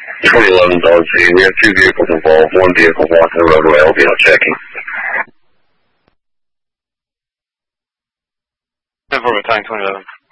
2011 Dodge Z. We have 2 vehicles involved. 1 vehicle walking the roadway. I'll be out checking. 10-4 battalion 2011.